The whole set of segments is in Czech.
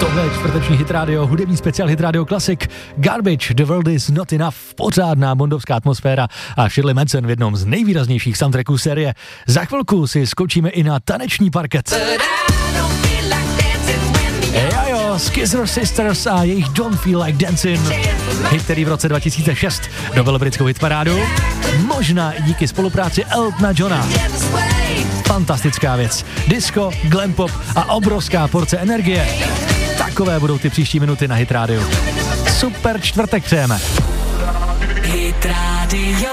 Tohle je čtvrteční Hit Radio, hudební speciál Hit Radio Classic, Garbage, The World Is Not Enough, pořádná bondovská atmosféra a Shirley Manson v jednom z nejvýraznějších soundtracků série. Za chvilku si skočíme i na taneční parket. Jo, Skizzer Sisters a jejich Don't Feel Like Dancing. Hit, který v roce 2006 dobil britskou hitparádu. Možná i díky spolupráci Eltona Johna. Fantastická věc. Disco, glam pop a obrovská porce energie. Takové budou ty příští minuty na Hit Radio. Super čtvrtek přejeme. Hit Radio.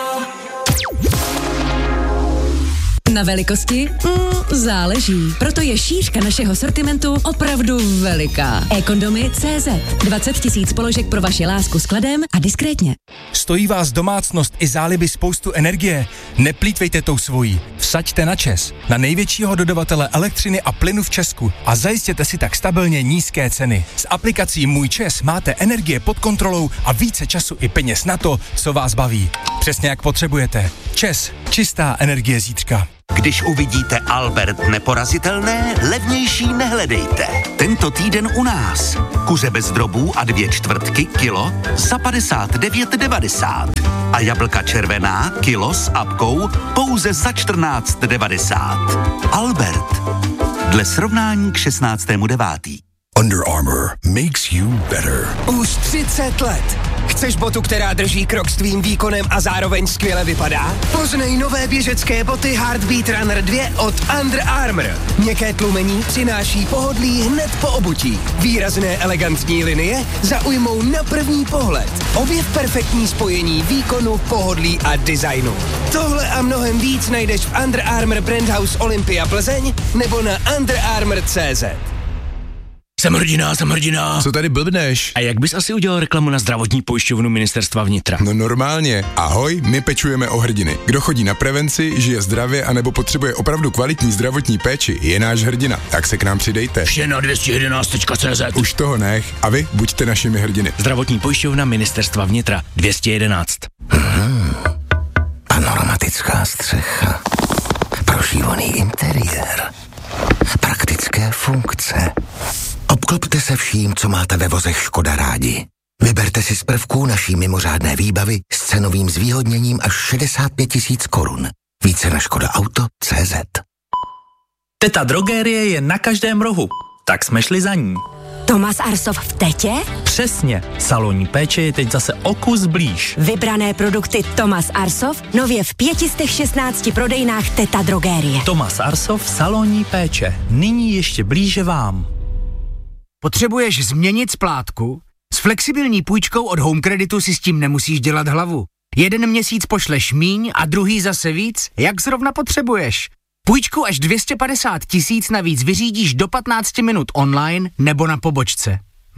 Na velikosti? Záleží. Proto je šířka našeho sortimentu opravdu veliká. eCondomy.cz 20 000 položek pro vaši lásku s kladem a diskrétně. Stojí vás domácnost i záliby spoustu energie? Neplýtvejte tou svojí. Vsaďte na ČEZ, na největšího dodavatele elektřiny a plynu v Česku a zajistěte si tak stabilně nízké ceny. S aplikací Můj ČEZ máte energie pod kontrolou a více času i peněz na to, co vás baví. Přesně jak potřebujete. ČEZ, čistá energie zítřka. Když uvidíte Albert neporazitelné, levnější nehledejte. Tento týden u nás. Kuře bez drobů a 2/4 kilo za 59,90. A jablka červená kilo s apkou pouze za 14,90. Albert. Dle srovnání k 16.9. Under Armour makes you better. Už 30 let. Chceš botu, která drží krok s tvým výkonem a zároveň skvěle vypadá? Poznej nové běžecké boty Heartbeat Runner 2 od Under Armour. Měkké tlumení přináší pohodlí hned po obutí. Výrazné elegantní linie zaujmou na první pohled. Objev perfektní spojení výkonu, pohodlí a designu. Tohle a mnohem víc najdeš v Under Armour Brand House Olympia Plzeň nebo na underarmour.cz. Jsem hrdina. Co tady blbneš? A jak bys asi udělal reklamu na zdravotní pojišťovnu Ministerstva vnitra? No normálně. Ahoj, my pečujeme o hrdiny. Kdo chodí na prevenci, žije zdravě anebo potřebuje opravdu kvalitní zdravotní péči, je náš hrdina. Tak se k nám přidejte. Vše na 211.cz. Už toho nech. A vy buďte našimi hrdiny. Zdravotní pojišťovna Ministerstva vnitra 211. Panoramatická střecha. Prožívaný interiér. Praktické funkce. Obklopte se vším, co máte ve vozech Škoda rádi. Vyberte si z prvků naší mimořádné výbavy s cenovým zvýhodněním až 65 000 korun. Více na škodaauto.cz. Teta Drogérie je na každém rohu, tak jsme šli za ní. Thomas Arsov v Tetě? Přesně, salonní péče je teď zase o kus blíž. Vybrané produkty Thomas Arsov nově v 516 prodejnách Teta Drogérie. Thomas Arsov, salonní péče, nyní ještě blíže vám. Potřebuješ změnit splátku? S flexibilní půjčkou od Home Creditu si s tím nemusíš dělat hlavu. Jeden měsíc pošleš míň a druhý zase víc, jak zrovna potřebuješ. Půjčku až 250 000 navíc vyřídíš do 15 minut online nebo na pobočce.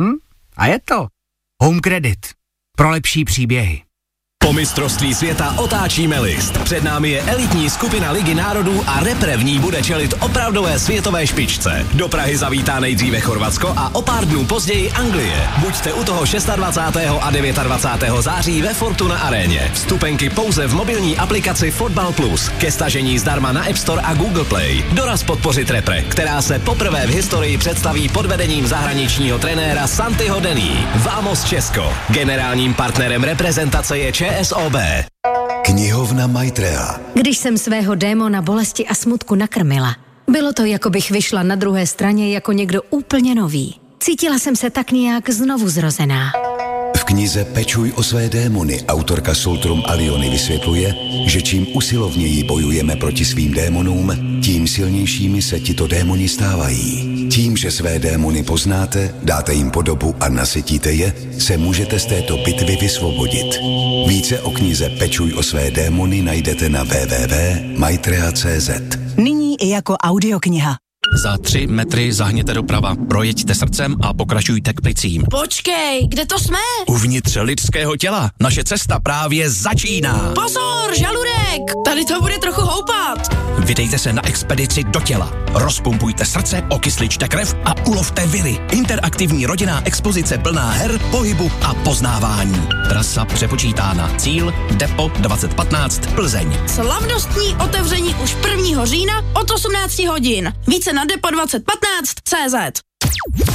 A je to Home Credit. Pro lepší příběhy. Po mistrovství světa otáčíme list. Před námi je elitní skupina Ligy národů a repre v ní bude čelit opravdové světové špičce. Do Prahy zavítá nejdříve Chorvatsko a o pár dnů později Anglie. Buďte u toho 26. a 29. září ve Fortuna aréně. Vstupenky pouze v mobilní aplikaci Fotbal Plus. Ke stažení zdarma na App Store a Google Play. Doraz podpořit repre, která se poprvé v historii představí pod vedením zahraničního trenéra Santiho Denny. Vamos Česko. Generálním partnerem reprezentace je ČSOB. Knihovna Maitreya. Když jsem svého démona bolesti a smutku nakrmila, bylo to, jako bych vyšla na druhé straně jako někdo úplně nový. Cítila jsem se tak nějak znovu zrozená. V knize Pečuj o své démony autorka Sultrum Aliony vysvětluje, že čím usilovněji bojujeme proti svým démonům, tím silnějšími se tito démoni stávají. Tím, že své démony poznáte, dáte jim podobu a nasytíte je, se můžete z této bitvy vysvobodit. Více o knize Pečuj o své démony najdete na www.maitreya.cz. Nyní i jako audiokniha. Za 3 metry zahněte doprava, projeďte srdcem a pokračujte k plicím. Počkej, kde to jsme? Uvnitř lidského těla. Naše cesta právě začíná. Pozor, žaludek! Tady to bude trochu houpat. Vydejte se na expedici do těla. Rozpumpujte srdce, okysličte krev a ulovte viry. Interaktivní rodinná expozice plná her, pohybu a poznávání. Trasa přepočítána. Cíl Depo 2015 Plzeň. Slavnostní otevření už 1. října od 18 hodin. Více na Depo 2015 CZ.